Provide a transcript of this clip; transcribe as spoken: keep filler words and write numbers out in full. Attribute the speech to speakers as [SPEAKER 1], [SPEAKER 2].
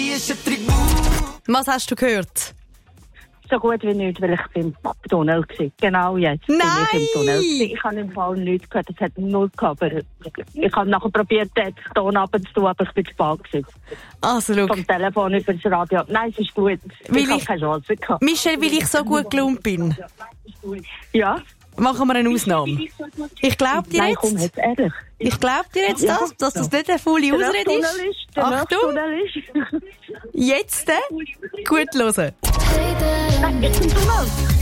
[SPEAKER 1] Was hast du gehört?
[SPEAKER 2] So gut wie nichts, weil ich beim Tunnel war. Genau jetzt
[SPEAKER 1] Nein!
[SPEAKER 2] bin ich im Tunnel. Ich habe im Fall nichts gehört, es hat null gehabt. Aber ich habe nachher probiert, den Ton runterzutun, aber ich bin spät gewesen.
[SPEAKER 1] Also, schau.
[SPEAKER 2] Vom Telefon über das Radio. Nein, es ist gut.
[SPEAKER 1] Weil
[SPEAKER 2] ich habe
[SPEAKER 1] ich-
[SPEAKER 2] keine Chance gehabt.
[SPEAKER 1] Michelle, weil ich so gut gelaunt bin,
[SPEAKER 2] Ja?
[SPEAKER 1] machen wir eine Ausnahme. Ich glaube dir
[SPEAKER 2] Nein, komm,
[SPEAKER 1] jetzt,
[SPEAKER 2] jetzt ehrlich.
[SPEAKER 1] ich glaube dir jetzt
[SPEAKER 2] Ja.
[SPEAKER 1] das, dass das nicht eine volle
[SPEAKER 2] Der
[SPEAKER 1] Ausrede
[SPEAKER 2] Tunnel
[SPEAKER 1] ist.
[SPEAKER 2] ist. Der
[SPEAKER 1] Achtung,
[SPEAKER 2] Tunnel ist.
[SPEAKER 1] jetzt äh, gut hören.
[SPEAKER 2] Nein, jetzt im Tunnel.